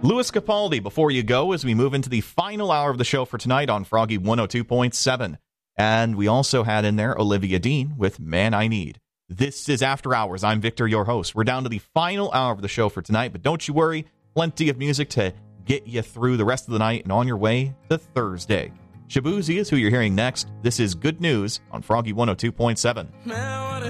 Louis Capaldi, Before You Go, as we move into the final hour of the show for tonight on Froggy 102.7. And we also had in there Olivia Dean with Man I Need. This is After Hours. I'm Victor, your host. We're down to the final hour of the show for tonight, but don't you worry, plenty of music to get you through the rest of the night and on your way to Thursday. Shabuzi is who you're hearing next. This is Good News on Froggy 102.7. Man, what a